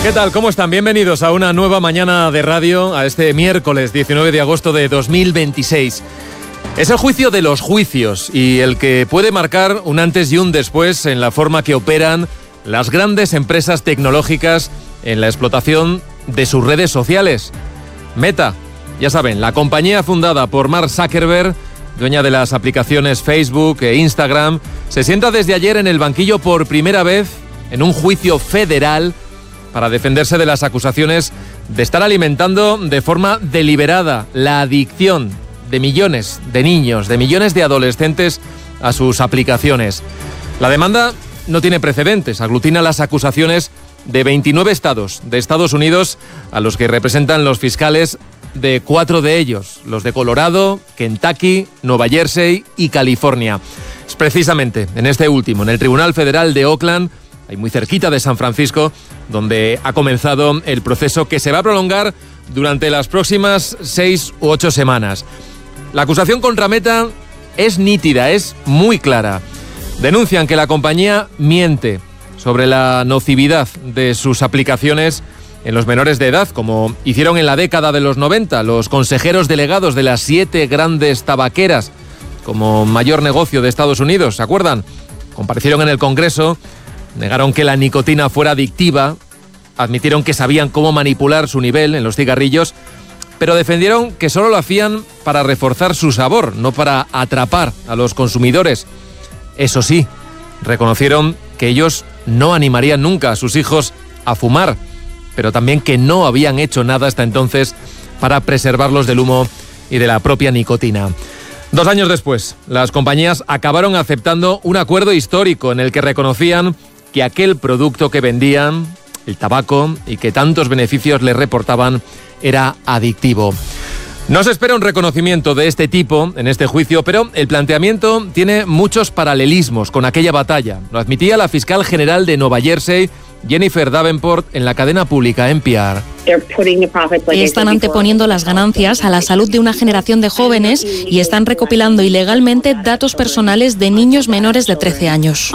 ¿Qué tal? ¿Cómo están? Bienvenidos a una nueva mañana de radio, a este miércoles 19 de agosto de 2026. Es el juicio de los juicios y el que puede marcar un antes y un después en la forma que operan las grandes empresas tecnológicas en la explotación de sus redes sociales. Meta, ya saben, la compañía fundada por Mark Zuckerberg, dueña de las aplicaciones Facebook e Instagram, se sienta desde ayer en el banquillo por primera vez en un juicio federal para defenderse de las acusaciones de estar alimentando de forma deliberada la adicción de millones de niños, de millones de adolescentes a sus aplicaciones. La demanda no tiene precedentes, aglutina las acusaciones de 29 estados de Estados Unidos, a los que representan los fiscales de 4 de ellos, los de Colorado, Kentucky, Nueva Jersey y California. Es precisamente en este último, en el Tribunal Federal de Oakland, ahí muy cerquita de San Francisco, donde ha comenzado el proceso que se va a prolongar durante las próximas 6 u 8 semanas. La acusación contra Meta es nítida, es muy clara. Denuncian que la compañía miente sobre la nocividad de sus aplicaciones en los menores de edad, como hicieron en la década de los 90 los consejeros delegados de las 7 grandes tabaqueras como mayor negocio de Estados Unidos, ¿se acuerdan? Comparecieron en el Congreso, negaron que la nicotina fuera adictiva, admitieron que sabían cómo manipular su nivel en los cigarrillos, pero defendieron que solo lo hacían para reforzar su sabor, no para atrapar a los consumidores. Eso sí, reconocieron que ellos no animarían nunca a sus hijos a fumar, pero también que no habían hecho nada hasta entonces para preservarlos del humo y de la propia nicotina. 2 años después, las compañías acabaron aceptando un acuerdo histórico en el que reconocían que aquel producto que vendían, el tabaco, y que tantos beneficios les reportaban, era adictivo. No se espera un reconocimiento de este tipo en este juicio, pero el planteamiento tiene muchos paralelismos con aquella batalla. Lo admitía la fiscal general de Nueva Jersey, Jennifer Davenport, en la cadena pública NPR. Están anteponiendo las ganancias a la salud de una generación de jóvenes y están recopilando ilegalmente datos personales de niños menores de 13 años.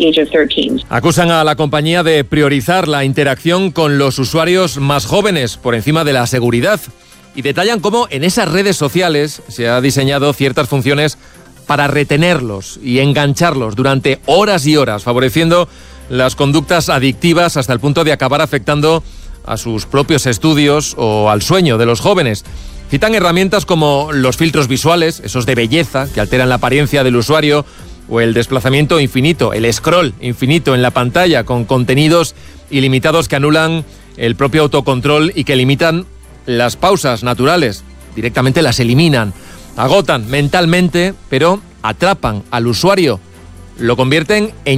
Acusan a la compañía de priorizar la interacción con los usuarios más jóvenes por encima de la seguridad y detallan cómo en esas redes sociales se ha diseñado ciertas funciones para retenerlos y engancharlos durante horas y horas, favoreciendo las conductas adictivas hasta el punto de acabar afectando a sus propios estudios o al sueño de los jóvenes. Citan herramientas como los filtros visuales, esos de belleza, que alteran la apariencia del usuario, o el desplazamiento infinito, el scroll infinito en la pantalla, con contenidos ilimitados que anulan el propio autocontrol y que limitan las pausas naturales, directamente las eliminan. Agotan mentalmente, pero atrapan al usuario, lo convierten en